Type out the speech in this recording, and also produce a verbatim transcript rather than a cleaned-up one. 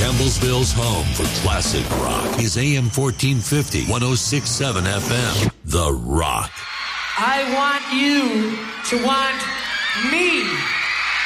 Campbellsville's home for classic rock is A M fourteen fifty, one oh six point seven F M. The Rock. I want you to want me.